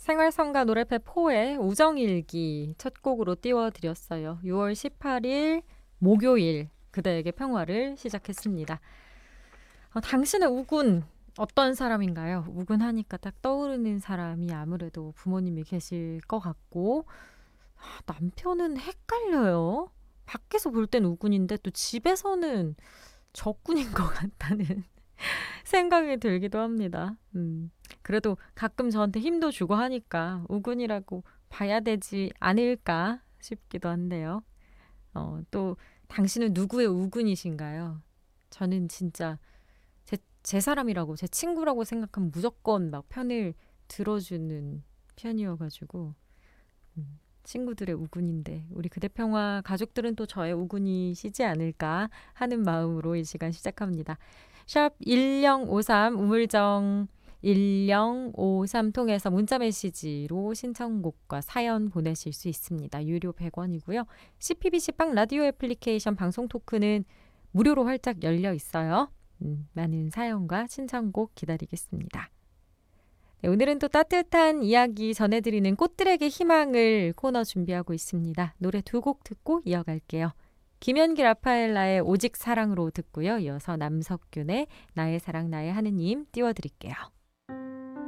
생활성가 노래패 4의 우정일기 첫 곡으로 띄워드렸어요. 6월 18일 목요일 그대에게 평화를 시작했습니다. 당신의 우군 어떤 사람인가요? 우군하니까 딱 떠오르는 사람이 아무래도 부모님이 계실 것 같고 남편은 헷갈려요. 밖에서 볼 땐 우군인데 또 집에서는 적군인 것 같다는 생각이 들기도 합니다. 그래도 가끔 저한테 힘도 주고 하니까 우군이라고 봐야 되지 않을까 싶기도 한데요. 또 당신은 누구의 우군이신가요? 저는 진짜 제 사람이라고 제 친구라고 생각하면 무조건 막 편을 들어주는 편이어가지고 친구들의 우군인데 우리 그대평화 가족들은 또 저의 우군이시지 않을까 하는 마음으로 이 시간 시작합니다. 샵 1053 우물정 1053 통해서 문자메시지로 신청곡과 사연 보내실 수 있습니다. 유료 100원이고요. CPBC빵 라디오 애플리케이션 방송 토크는 무료로 활짝 열려 있어요. 많은 사연과 신청곡 기다리겠습니다. 네, 오늘은 또 따뜻한 이야기 전해드리는 꽃들에게 희망을 코너 준비하고 있습니다. 노래 2곡 듣고 이어갈게요. 김연기 라파엘라의 오직 사랑으로 듣고요. 이어서 남석균의 나의 사랑 나의 하느님 띄워드릴게요.